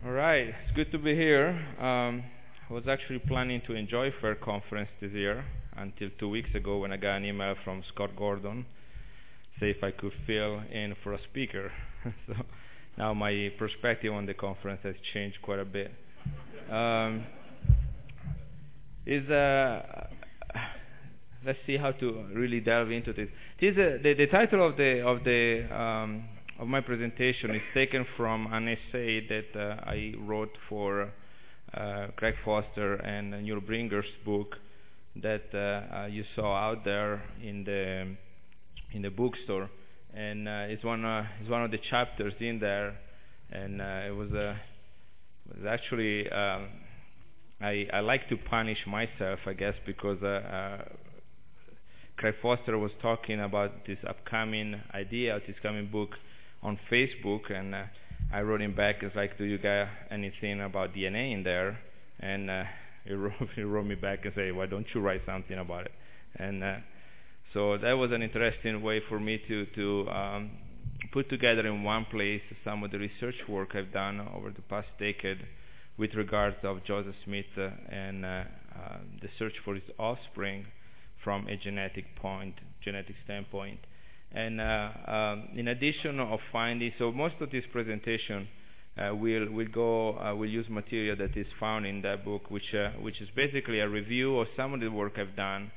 All right, it's good to be here. I was actually planning to enjoy Fair Conference this year until 2 weeks ago when I got an email from Scott Gordon say if I could fill in for a speaker. So now my perspective on the conference has changed quite a bit. Let's see how to really delve into this. The title of my presentation is taken from an essay that I wrote for Craig Foster and Neil Bringer's book that you saw out there in the bookstore, and it's one of the chapters in there, and it was actually I like to punish myself, I guess, because Craig Foster was talking about this upcoming idea, this coming book on Facebook, and I wrote him back. It's like, do you got anything about DNA in there? And he wrote me back and said, why don't you write something about it? And so that was an interesting way for me to put together in one place some of the research work I've done over the past decade with regards of Joseph Smith and the search for his offspring from a genetic standpoint. And in addition of finding, so most of this presentation we'll use material that is found in that book, which is basically a review of some of the work I've done,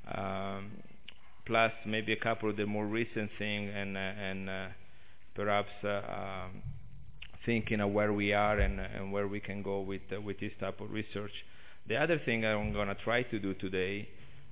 plus maybe a couple of the more recent things, and perhaps thinking of where we are and where we can go with this type of research. The other thing I'm going to try to do today,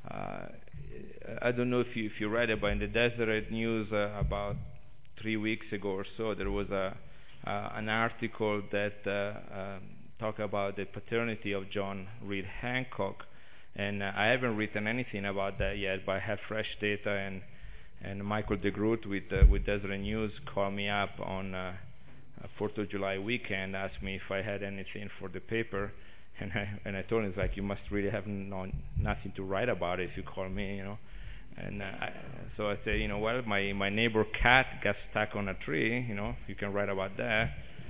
I don't know if you read it, but in the Deseret News about 3 weeks ago or so, there was an article that talked about the paternity of John Reed Hancock, and I haven't written anything about that yet, but I have fresh data, and Michael DeGroot with Deseret News called me up on 4th of July weekend, asked me if I had anything for the paper. And I told him, it's like, you must really have nothing to write about it if you call me, And so I said, well, my neighbor cat got stuck on a tree, you can write about that.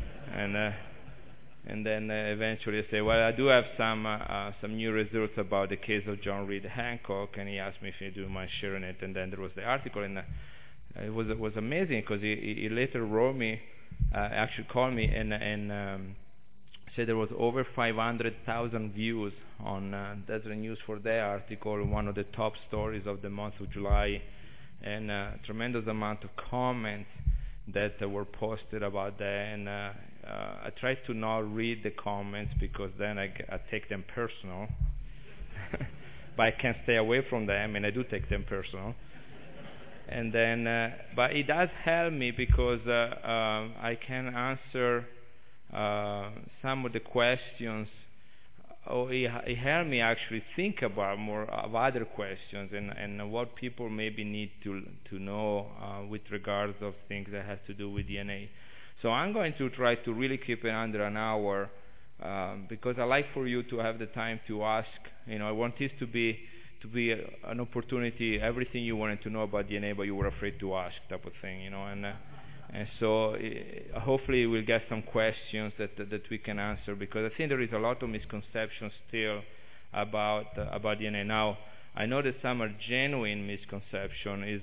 And then eventually I said, well, I do have some new results about the case of John Reed Hancock, and he asked me if I do mind sharing it. And then there was the article, and it was amazing because he later wrote me, actually called me, and said there was over 500,000 views on Deseret News for that article, one of the top stories of the month of July, and a tremendous amount of comments that were posted about that. And I tried to not read the comments because then I take them personal, but I can't stay away from them, and I do take them personal. And then, but it does help me because I can answer some of the questions. It helped me actually think about more of other questions and what people maybe need to know with regards of things that have to do with DNA. So I'm going to try to really keep it under an hour because I like for you to have the time to ask. I want this to be an opportunity, everything you wanted to know about DNA, but you were afraid to ask, type of thing, And so hopefully we'll get some questions that we can answer, because I think there is a lot of misconceptions still about DNA. Now, I know that some are genuine misconception.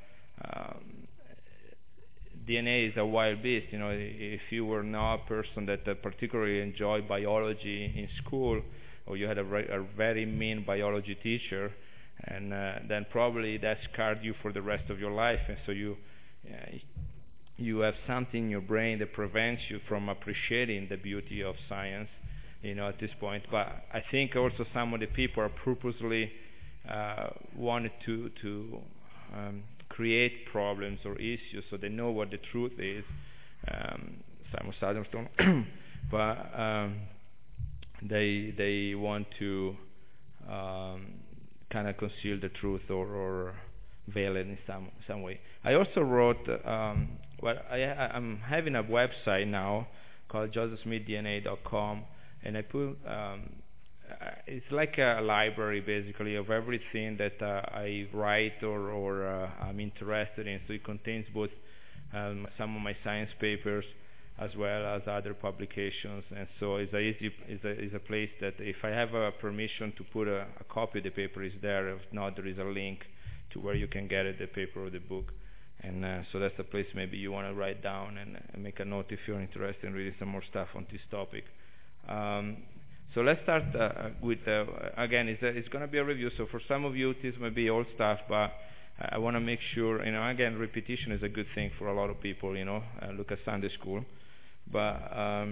DNA is a wild beast. If you were not a person that particularly enjoyed biology in school, or you had a very mean biology teacher, and then probably that scarred you for the rest of your life, and so you have something in your brain that prevents you from appreciating the beauty of science, at this point. But I think also some of the people are purposely wanted to create problems or issues so they know what the truth is. Simon Southernstone, but they want to kind of conceal the truth or veil it in some way. I also wrote, I'm having a website now called josephsmithdna.com, and I put, it's like a library basically of everything that I write or I'm interested in. So it contains both some of my science papers, as well as other publications. And so it's a place that if I have a permission to put a copy of the paper, is there. If not, there is a link to where you can get the paper or the book. And so that's a place maybe you want to write down and make a note if you're interested in reading some more stuff on this topic. So let's start with, again, it's going to be a review. So for some of you, this may be old stuff, but I want to make sure, again, repetition is a good thing for a lot of people, look at Sunday school. But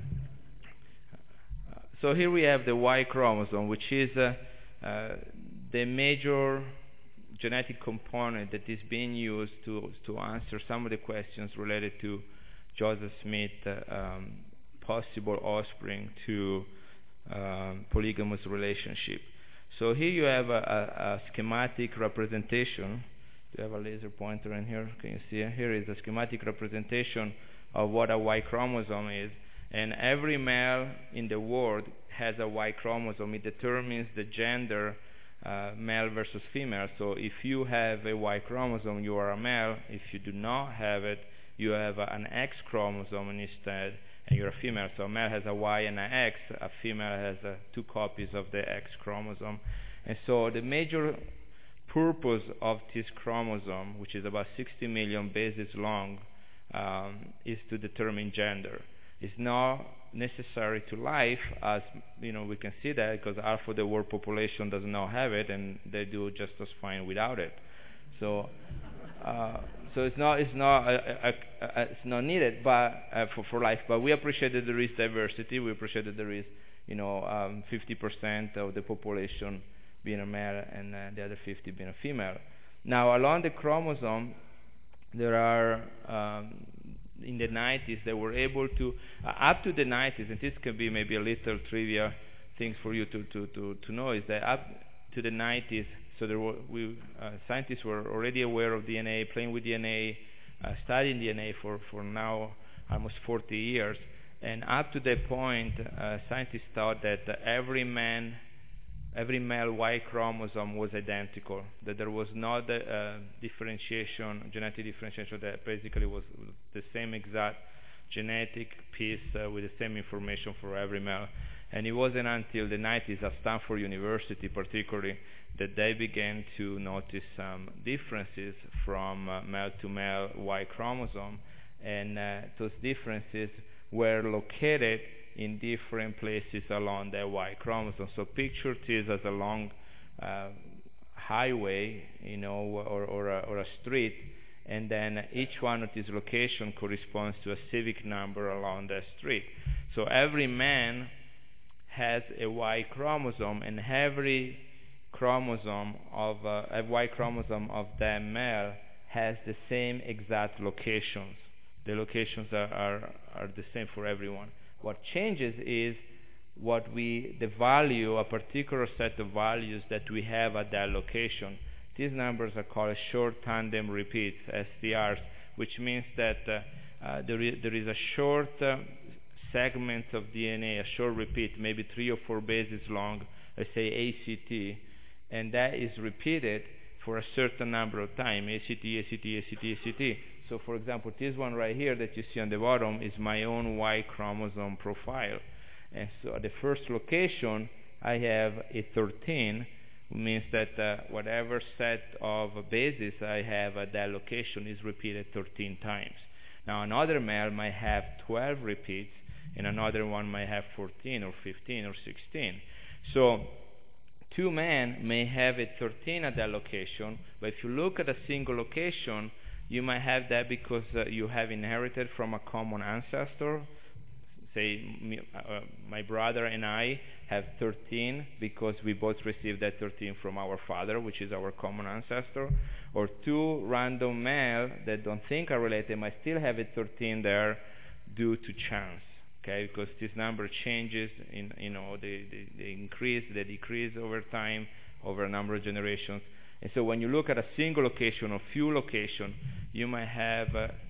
so here we have the Y chromosome, which is the major genetic component that is being used to answer some of the questions related to Joseph Smith, possible offspring to polygamous relationship. So here you have a schematic representation. Do you have a laser pointer in here? Can you see it? Here is a schematic representation of what a Y chromosome is. And every male in the world has a Y chromosome. It determines the gender, male versus female. So if you have a Y chromosome, you are a male. If you do not have it, you have an X chromosome instead, and you're a female. So a male has a Y and an X. A female has 2 copies of the X chromosome. And so the major purpose of this chromosome, which is about 60 million bases long, is to determine gender. It's not necessary to life, as we can see that, because half of the world population does not have it, and they do just as fine without it. So, so it's not needed, but for life. But we appreciate that there is diversity. We appreciate that there is 50% of the population being a male and the other 50 being a female. Now, along the chromosome, there are in the 90s they were able to up to the 90s, and this can be maybe a little trivia things for you to know, is that up to the 90s, so there were scientists were already aware of DNA, playing with DNA, studying DNA for now almost 40 years, and up to that point, scientists thought that every male Y chromosome was identical, that there was not differentiation, genetic differentiation, that basically was the same exact genetic piece with the same information for every male. And it wasn't until the 90s at Stanford University particularly that they began to notice some differences from male to male Y chromosome, and those differences were located in different places along the Y chromosome. So picture this as a long highway, or a street, and then each one of these locations corresponds to a civic number along the street. So every man has a Y chromosome, and every chromosome of a Y chromosome of that male has the same exact locations. The locations are the same for everyone. What changes is the value, a particular set of values that we have at that location. These numbers are called short tandem repeats, STRs, which means that there is a short segment of DNA, a short repeat, maybe 3 or 4 bases long, let's say ACT, and that is repeated for a certain number of time, ACT, ACT, ACT, ACT. So for example, this one right here that you see on the bottom is my own Y chromosome profile. And so at the first location, I have a 13, which means that whatever set of bases I have at that location is repeated 13 times. Now another male might have 12 repeats, and another one might have 14 or 15 or 16. So 2 men may have a 13 at that location, but if you look at a single location, you might have that because you have inherited from a common ancestor. Say my brother and I have 13 because we both received that 13 from our father, which is our common ancestor. Or 2 random males that don't think are related might still have a 13 there due to chance. Okay, because this number changes they increase, they decrease over time, over a number of generations. And so when you look at a single location or few locations, you might have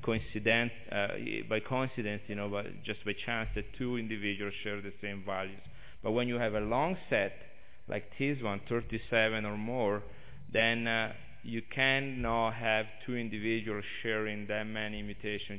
by coincidence, just by chance, that 2 individuals share the same values. But when you have a long set, like this one, 37 or more, then you cannot have 2 individuals sharing that many mutations